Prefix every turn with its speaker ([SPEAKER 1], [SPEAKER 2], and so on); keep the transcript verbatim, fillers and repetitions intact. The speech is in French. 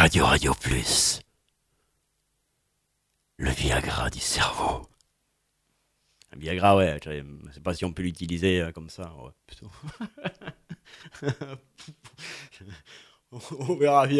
[SPEAKER 1] Radio Radio Plus. Le Viagra du cerveau. Un Viagra, ouais, je sais pas si on peut l'utiliser euh, comme ça. Ouais, plutôt. On verra bien.